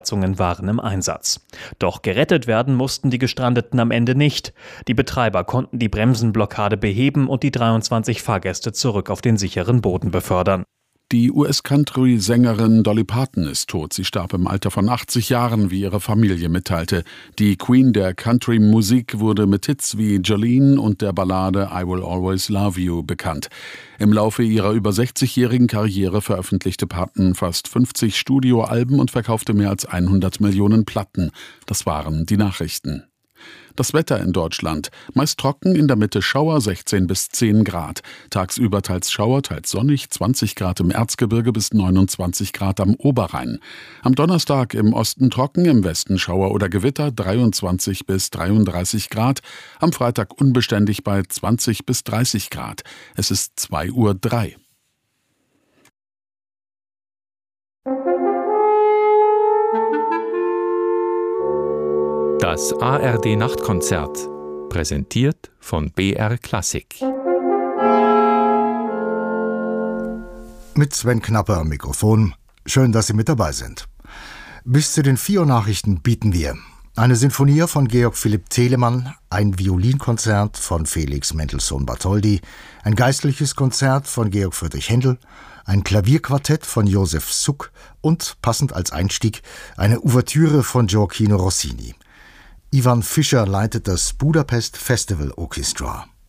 Waren im Einsatz. Doch gerettet werden mussten die Gestrandeten am Ende nicht. Die Betreiber konnten die Bremsenblockade beheben und die 23 Fahrgäste zurück auf den sicheren Boden befördern. Die US-Country-Sängerin Dolly Parton ist tot. Sie starb im Alter von 80 Jahren, wie ihre Familie mitteilte. Die Queen der Country-Musik wurde mit Hits wie Jolene und der Ballade I Will Always Love You bekannt. Im Laufe ihrer über 60-jährigen Karriere veröffentlichte Parton fast 50 Studioalben und verkaufte mehr als 100 Millionen Platten. Das waren die Nachrichten. Das Wetter in Deutschland. Meist trocken, in der Mitte Schauer, 16 bis 10 Grad. Tagsüber teils Schauer, teils sonnig, 20 Grad im Erzgebirge bis 29 Grad am Oberrhein. Am Donnerstag im Osten trocken, im Westen Schauer oder Gewitter, 23 bis 33 Grad. Am Freitag unbeständig bei 20 bis 30 Grad. Es ist 2:03 Uhr. Das ARD-Nachtkonzert, präsentiert von BR Klassik. Mit Sven Knapper am Mikrofon. Schön, dass Sie mit dabei sind. Bis zu den 4 Uhr Nachrichten bieten wir eine Sinfonie von Georg Philipp Telemann, ein Violinkonzert von Felix Mendelssohn-Bartholdy, ein geistliches Konzert von Georg Friedrich Händel, ein Klavierquartett von Josef Suk und, passend als Einstieg, eine Ouvertüre von Gioacchino Rossini. Ivan Fischer leitet das Budapest Festival Orchestra.